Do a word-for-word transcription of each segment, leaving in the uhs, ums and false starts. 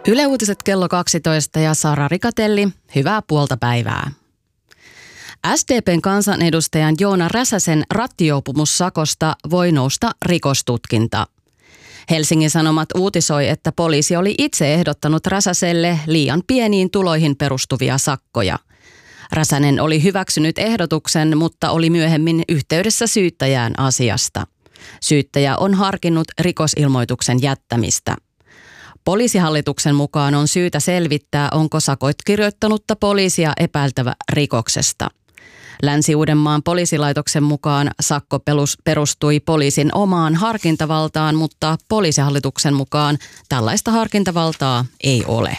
Yle Uutiset kello kaksitoista ja Sara Rikatelli, hyvää puolta päivää. S D P:n kansanedustajan Joona Räsäsen rattijuopumussakosta voi nousta rikostutkinta. Helsingin Sanomat uutisoi, että poliisi oli itse ehdottanut Räsäselle liian pieniin tuloihin perustuvia sakkoja. Räsänen oli hyväksynyt ehdotuksen, mutta oli myöhemmin yhteydessä syyttäjään asiasta. Syyttäjä on harkinnut rikosilmoituksen jättämistä. Poliisihallituksen mukaan on syytä selvittää, onko sakot kirjoittanutta poliisia epäiltävä rikoksesta. Länsi-Uudenmaan poliisilaitoksen mukaan sakko perustui poliisin omaan harkintavaltaan, mutta poliisihallituksen mukaan tällaista harkintavaltaa ei ole.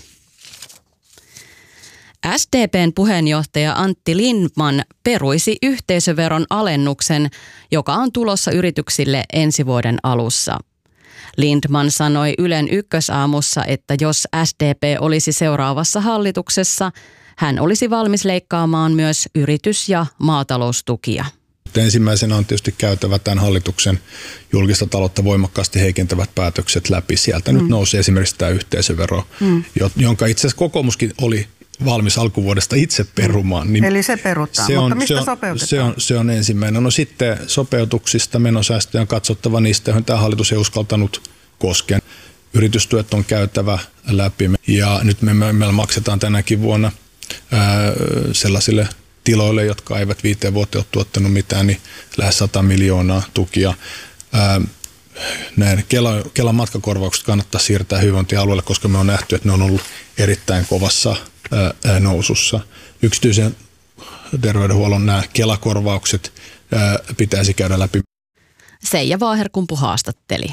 S D P:n puheenjohtaja Antti Lindtman peruisi yhteisöveron alennuksen, joka on tulossa yrityksille ensi vuoden alussa. Lindtman sanoi Ylen Ykkösaamussa, että jos S D P olisi seuraavassa hallituksessa, hän olisi valmis leikkaamaan myös yritys- ja maataloustukia. Ensimmäisenä on tietysti käytävä tämän hallituksen julkista taloutta voimakkaasti heikentävät päätökset läpi. Sieltä mm. nyt nousi esimerkiksi tämä yhteisövero, mm. jonka itse asiassa kokoomuskin oli valmis alkuvuodesta itse perumaan. Niin Eli se perutaan, se on, mutta mistä se on, sopeutetaan? Se on, se on ensimmäinen. No sitten sopeutuksista menosäästöjä on katsottava niistä, joihin tämä hallitus ei uskaltanut koskea. Yritystuet on käytävä läpi ja nyt me, me, me maksetaan tänäkin vuonna ää, sellaisille tiloille, jotka eivät viiteen vuoteen ole tuottanut mitään, niin lähes sata miljoonaa tukia. Ää, näin Kela, Kelan matkakorvaukset kannattaa siirtää hyvinvointialueelle, koska me on nähty, että ne on ollut erittäin kovassa ää, nousussa. Yksityisen terveydenhuollon nämä Kela-korvaukset ää, pitäisi käydä läpi. Seija Vaaherkumpu haastatteli.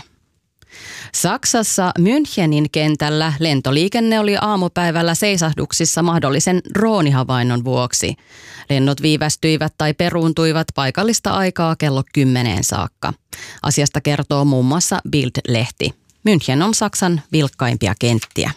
Saksassa Münchenin kentällä lentoliikenne oli aamupäivällä seisahduksissa mahdollisen droonihavainnon vuoksi. Lennot viivästyivät tai peruuntuivat paikallista aikaa kello kymmeneen saakka. Asiasta kertoo muun muassa Bild-lehti. München on Saksan vilkkaimpia kenttiä.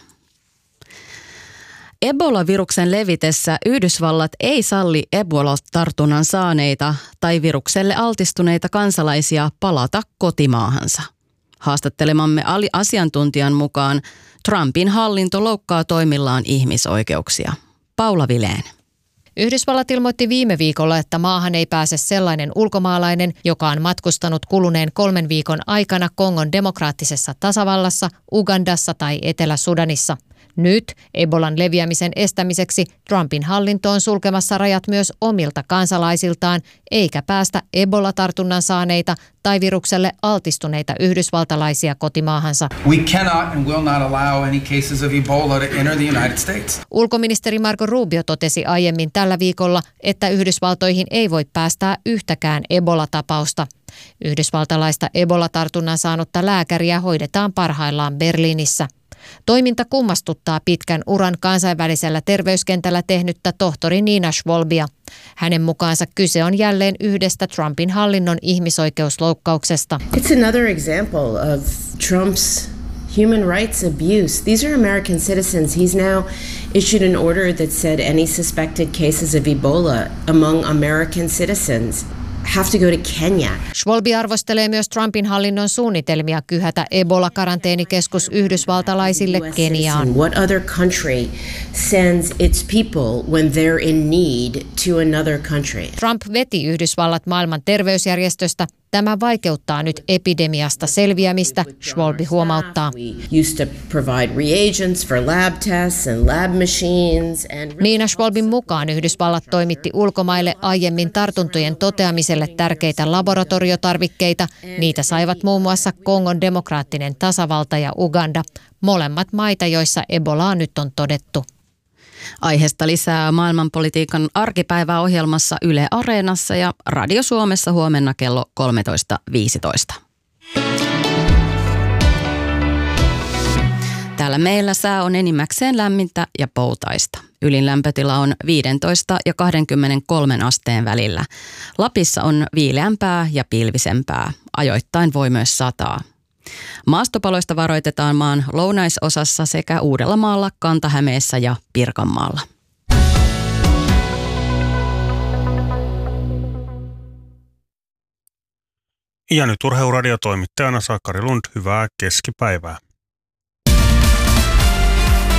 Ebola-viruksen levitessä Yhdysvallat ei salli Ebola-tartunnan saaneita tai virukselle altistuneita kansalaisia palata kotimaahansa. Haastattelemamme asiantuntijan mukaan Trumpin hallinto loukkaa toimillaan ihmisoikeuksia. Paula Vileen. Yhdysvallat ilmoitti viime viikolla, että maahan ei pääse sellainen ulkomaalainen, joka on matkustanut kuluneen kolmen viikon aikana Kongon demokraattisessa tasavallassa, Ugandassa tai Etelä-Sudanissa. Nyt Ebolan leviämisen estämiseksi Trumpin hallinto on sulkemassa rajat myös omilta kansalaisiltaan, eikä päästä Ebola-tartunnan saaneita tai virukselle altistuneita yhdysvaltalaisia kotimaahansa. We cannot and will not allow any cases of Ebola to enter the United States. Ulkoministeri Marco Rubio totesi aiemmin tällä viikolla, että Yhdysvaltoihin ei voi päästää yhtäkään Ebola-tapausta. Yhdysvaltalaista Ebola-tartunnan saanutta lääkäriä hoidetaan parhaillaan Berliinissä. Toiminta kummastuttaa pitkän uran kansainvälisellä terveyskentällä tehnyttä tohtori Nina Schwalbia. Hänen mukaansa kyse on jälleen yhdestä Trumpin hallinnon ihmisoikeusloukkauksesta. It's another example of Trump's human rights abuse. These are American citizens. He's now issued an order that said any suspected cases of Ebola among American citizens have to go to Kenya. Schwalbe arvostelee myös Trumpin hallinnon suunnitelmia kyhätä Ebola-karanteenikeskus yhdysvaltalaisille Keniaan. What other country sends its people when they're in need to another country? Trump veti Yhdysvallat maailman terveysjärjestöstä. Tämä vaikeuttaa nyt epidemiasta selviämistä, Schwalbe huomauttaa. Nina Schwalbin mukaan Yhdysvallat toimitti ulkomaille aiemmin tartuntojen toteamiselle tärkeitä laboratoriotarvikkeita. Niitä saivat muun muassa Kongon demokraattinen tasavalta ja Uganda, molemmat maita, joissa Ebolaa nyt on todettu. Aiheesta lisää maailmanpolitiikan arkipäiväohjelmassa Yle Areenassa ja Radio Suomessa huomenna kello kolmetoista viisitoista. Täällä meillä sää on enimmäkseen lämmintä ja poutaista. Ylin lämpötila on viisitoista ja kaksikymmentäkolme asteen välillä. Lapissa on viileämpää ja pilvisempää. Ajoittain voi myös sataa. Maastopaloista varoitetaan maan lounaisosassa sekä Uudellamaalla, Kanta-Hämeessä ja Pirkanmaalla. Ja nyt urheiluradiotoimittajana Sakari Lund, hyvää keskipäivää.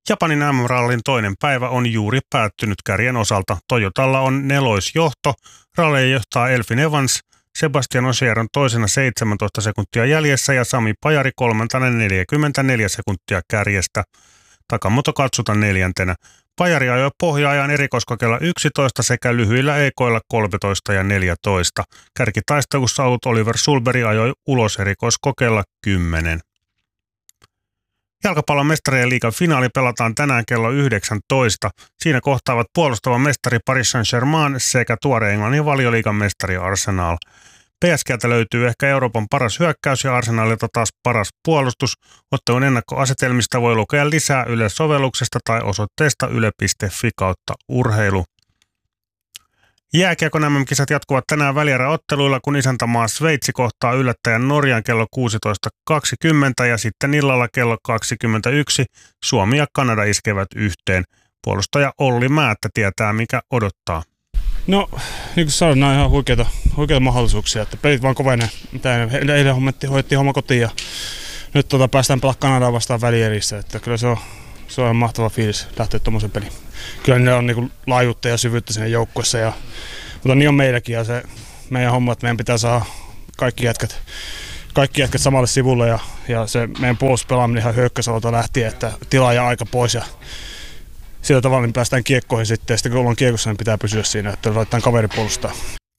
Japanin M M-rallin toinen päivä on juuri päättynyt kärjen osalta. Toyotalla on neloisjohto, rallia johtaa Elfyn Evans, Sebastian Ogier on toisena seitsemäntoista sekuntia jäljessä ja Sami Pajari kolmantena neljäkymmentäneljä sekuntia kärjestä. Takamoto Katsuta neljäntenä. Pajari ajoi pohja-ajan erikoiskokeella yksitoista sekä lyhyillä ekoilla kolmetoista ja neljätoista. Kärkitaistelussa ollut Oliver Sulberg ajoi ulos erikoiskokeella kymmenen. Jalkapallon mestarien liigan finaali pelataan tänään kello yhdeksäntoista. Siinä kohtaavat puolustava mestari Paris Saint-Germain sekä tuore Englannin Valioliigan mestari Arsenal. P S G:ltä löytyy ehkä Euroopan paras hyökkäys ja Arsenalilta taas paras puolustus. Ottelun ennakkoasetelmista voi lukea lisää Yle-sovelluksesta tai osoitteesta yle piste fi kautta urheilu. Jääkiekon M M-kisat jatkuvat tänään välieräotteluilla, kun isäntämaa Sveitsi kohtaa yllättäjän Norjan kello kuusitoista kaksikymmentä ja sitten illalla kello kaksikymmentäyksi Suomi ja Kanada iskevät yhteen. Puolustaja Olli Määttä tietää, mikä odottaa. No, niin kuin sanoin, nämä on ihan huikeita, huikeita mahdollisuuksia, että pelit vaan kovenee. Eilen hoidettiin homma kotiin ja nyt tota, päästään pelaamaan Kanadaa vastaan välierissä, että kyllä se on, se on ihan mahtava fiilis lähteä tuommoisen peliin. Kyllä ne on niin kuin laajuutta ja syvyyttä siinä joukkueessa, ja, mutta niin on meilläkin ja se meidän homma, että meidän pitää saada kaikki jätkät, kaikki jätkät samalle sivulle ja, ja se meidän puolustuspelaaminen ihan hyökkäysalalta lähtien, että tilaa ja aika pois ja sillä tavalla niin päästään kiekkoihin sitten ja sitten kun ollaan kiekossa, niin pitää pysyä siinä, että laitetaan kaveri puolustaa.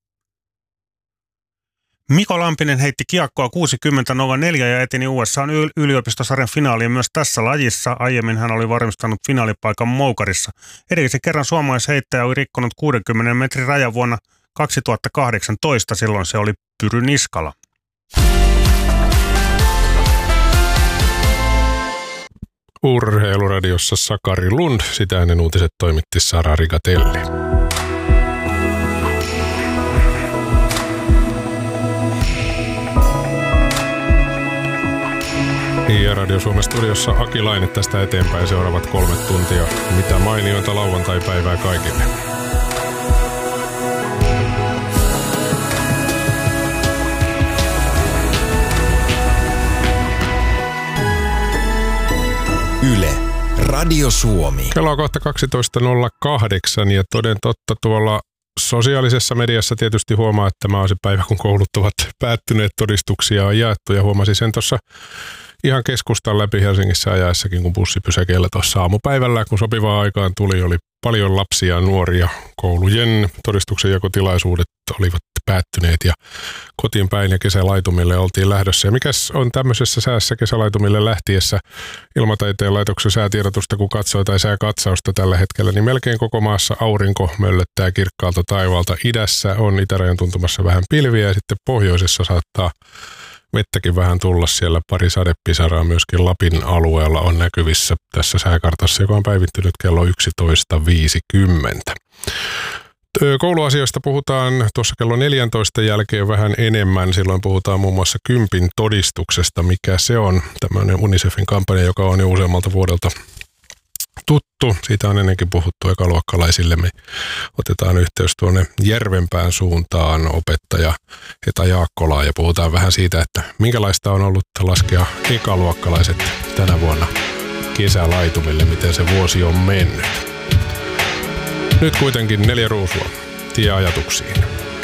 Miko Lampinen heitti kiekkoa kuusikymmentä nolla neljä ja eteni U S A:n yliopistosarjan finaaliin myös tässä lajissa. Aiemmin hän oli varmistanut finaalipaikan Moukarissa. Edellisen kerran suomalaisheittäjä oli rikkonut kuudenkymmenen metrin rajan vuonna kaksituhattakahdeksantoista, silloin se oli Pyry Niskala. Urheiluradiossa Sakari Lund, sitä ennen uutiset toimitti Sara Rigatelli. Ja Radio Suomen studiossa Aki Laine tästä eteenpäin seuraavat kolme tuntia. Mitä mainioita lauantai-päivää kaikille. Yle, Radio Suomi. Kello on kohta kaksitoista nolla kahdeksan ja toden totta tuolla sosiaalisessa mediassa tietysti huomaa, että tämä on se päivä, kun koulut ovat päättyneet, todistuksia on jaettu ja huomasin sen tuossa ihan keskustan läpi Helsingissä ajaessakin, kun bussipysäkeillä tuossa aamupäivällä, kun sopivaan aikaan tuli, oli paljon lapsia ja nuoria. Koulujen todistuksen jakotilaisuudet olivat päättyneet ja kotiin päin ja kesälaitumille oltiin lähdössä. Ja mikäs on tämmöisessä säässä kesälaitumille lähtiessä Ilmataiteen laitoksen säätiedotusta, kun katsoo tai sääkatsausta tällä hetkellä, niin melkein koko maassa aurinko möllöttää kirkkaalta taivaalta. Idässä on itärajan tuntumassa vähän pilviä ja sitten pohjoisessa saattaa vettäkin vähän tulla, siellä pari sadepisaraa myöskin Lapin alueella on näkyvissä tässä sääkartassa, joka on päivittynyt kello yksitoista viisikymmentä. Kouluasioista puhutaan tuossa kello neljäntoista jälkeen vähän enemmän. Silloin puhutaan muun muassa kympin todistuksesta, mikä se on. Tämmöinen UNICEFin kampanja, joka on jo useammalta vuodelta tuttu. Siitä on ennenkin puhuttu ekaluokkalaisille. Me otetaan yhteys tuonne Järvenpään suuntaan opettaja Heta Jaakkolaa ja puhutaan vähän siitä, että minkälaista on ollut laskea ekaluokkalaiset tänä vuonna kesälaitumille, miten se vuosi on mennyt. Nyt kuitenkin neljä ruusua. Tie ajatuksiin.